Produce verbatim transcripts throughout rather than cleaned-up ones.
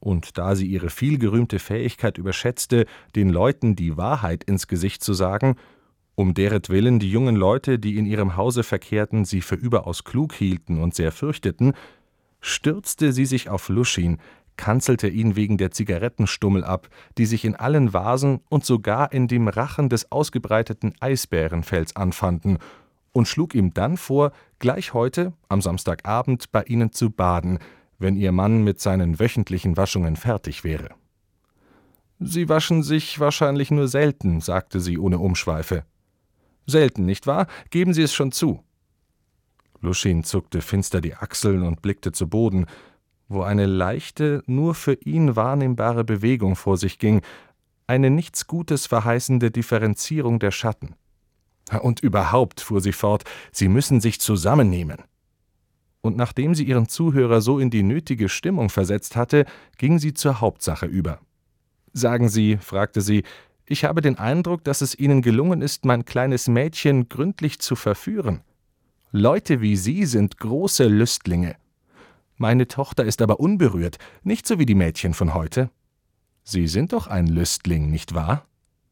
Und da sie ihre vielgerühmte Fähigkeit überschätzte, den Leuten die Wahrheit ins Gesicht zu sagen, um deretwillen die jungen Leute, die in ihrem Hause verkehrten, sie für überaus klug hielten und sehr fürchteten, stürzte sie sich auf Luschin, kanzelte ihn wegen der Zigarettenstummel ab, die sich in allen Vasen und sogar in dem Rachen des ausgebreiteten Eisbärenfells anfanden, und schlug ihm dann vor, gleich heute, am Samstagabend, bei ihnen zu baden, wenn ihr Mann mit seinen wöchentlichen Waschungen fertig wäre. »Sie waschen sich wahrscheinlich nur selten«, sagte sie ohne Umschweife. »Selten, nicht wahr? Geben Sie es schon zu.« Luschin zuckte finster die Achseln und blickte zu Boden, wo eine leichte, nur für ihn wahrnehmbare Bewegung vor sich ging, eine nichts Gutes verheißende Differenzierung der Schatten. »Und überhaupt«, fuhr sie fort, »Sie müssen sich zusammennehmen.« Und nachdem sie ihren Zuhörer so in die nötige Stimmung versetzt hatte, ging sie zur Hauptsache über. »Sagen Sie«, fragte sie, »ich habe den Eindruck, dass es Ihnen gelungen ist, mein kleines Mädchen gründlich zu verführen. Leute wie Sie sind große Lüstlinge. Meine Tochter ist aber unberührt, nicht so wie die Mädchen von heute. Sie sind doch ein Lüstling, nicht wahr?«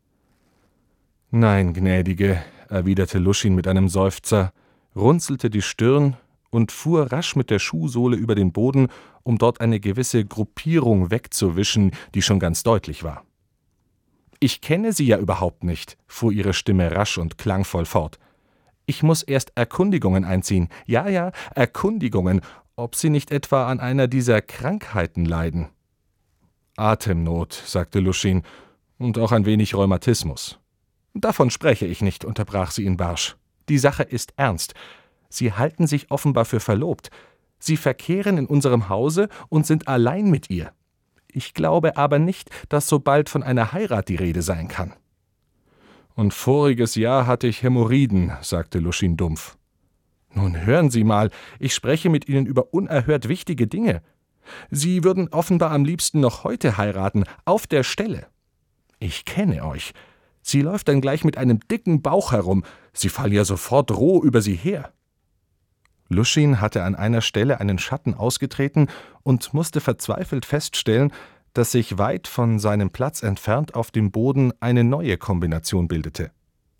»Nein, gnädige«, erwiderte Luschin mit einem Seufzer, runzelte die Stirn und fuhr rasch mit der Schuhsohle über den Boden, um dort eine gewisse Gruppierung wegzuwischen, die schon ganz deutlich war. »Ich kenne Sie ja überhaupt nicht«, fuhr ihre Stimme rasch und klangvoll fort. »Ich muss erst Erkundigungen einziehen, ja, ja, Erkundigungen, ob Sie nicht etwa an einer dieser Krankheiten leiden.« »Atemnot«, sagte Luschin, »und auch ein wenig Rheumatismus.« »Davon spreche ich nicht«, unterbrach sie ihn barsch. »Die Sache ist ernst. Sie halten sich offenbar für verlobt. Sie verkehren in unserem Hause und sind allein mit ihr. Ich glaube aber nicht, dass so bald von einer Heirat die Rede sein kann.« »Und voriges Jahr hatte ich Hämorrhoiden«, sagte Luschin dumpf. »Nun hören Sie mal, ich spreche mit Ihnen über unerhört wichtige Dinge. Sie würden offenbar am liebsten noch heute heiraten, auf der Stelle. Ich kenne euch. Sie läuft dann gleich mit einem dicken Bauch herum. Sie fallen ja sofort roh über sie her.« Luschin hatte an einer Stelle einen Schatten ausgetreten und musste verzweifelt feststellen, dass sich weit von seinem Platz entfernt auf dem Boden eine neue Kombination bildete.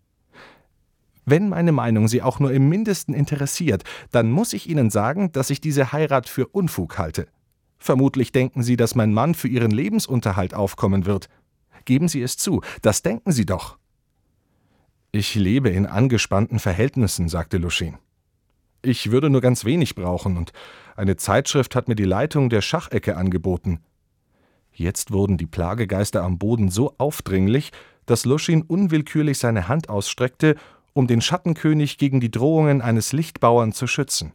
»Wenn meine Meinung Sie auch nur im Mindesten interessiert, dann muss ich Ihnen sagen, dass ich diese Heirat für Unfug halte. Vermutlich denken Sie, dass mein Mann für Ihren Lebensunterhalt aufkommen wird. Geben Sie es zu, das denken Sie doch.« »Ich lebe in angespannten Verhältnissen«, sagte Luschin. »Ich würde nur ganz wenig brauchen, und eine Zeitschrift hat mir die Leitung der Schachecke angeboten.« Jetzt wurden die Plagegeister am Boden so aufdringlich, dass Luschin unwillkürlich seine Hand ausstreckte, um den Schattenkönig gegen die Drohungen eines Lichtbauern zu schützen.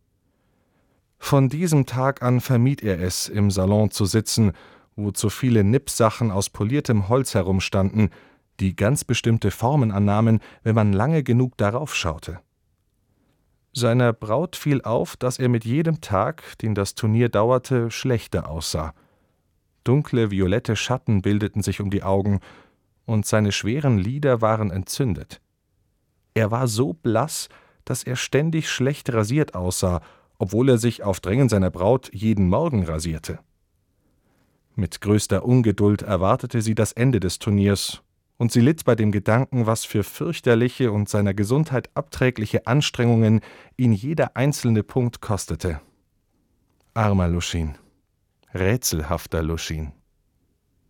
Von diesem Tag an vermied er es, im Salon zu sitzen, wo zu viele Nippsachen aus poliertem Holz herumstanden, die ganz bestimmte Formen annahmen, wenn man lange genug darauf schaute. Seiner Braut fiel auf, dass er mit jedem Tag, den das Turnier dauerte, schlechter aussah. Dunkle, violette Schatten bildeten sich um die Augen, und seine schweren Lider waren entzündet. Er war so blass, dass er ständig schlecht rasiert aussah, obwohl er sich auf Drängen seiner Braut jeden Morgen rasierte. Mit größter Ungeduld erwartete sie das Ende des Turniers, und sie litt bei dem Gedanken, was für fürchterliche und seiner Gesundheit abträgliche Anstrengungen ihn jeder einzelne Punkt kostete. Armer Luschin, rätselhafter Luschin.